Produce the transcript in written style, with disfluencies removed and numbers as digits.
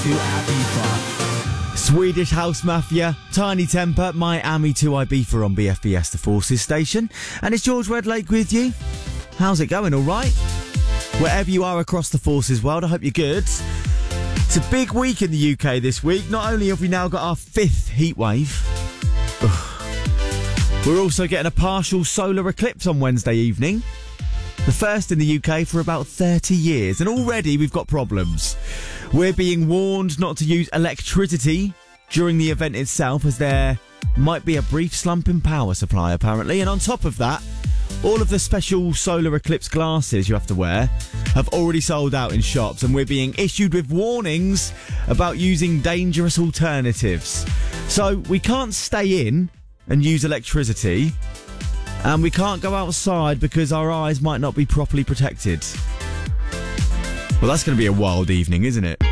to Ibiza. Swedish House Mafia, Tiny Temper, Miami to Ibiza on BFBS, the Forces station. And it's George Redlake with you. How's it going, all right? Wherever you are across the Forces world, I hope you're good. It's a big week in the UK this week. Not only have we now got our 5th heat wave, we're also getting a partial solar eclipse on Wednesday evening. The first in the UK for about 30 years. And already we've got problems. We're being warned not to use electricity during the event itself, as there might be a brief slump in power supply, apparently. And on top of that, all of the special solar eclipse glasses you have to wear have already sold out in shops, and we're being issued with warnings about using dangerous alternatives. So we can't stay in and use electricity, and we can't go outside because our eyes might not be properly protected. Well, that's going to be a wild evening, isn't it?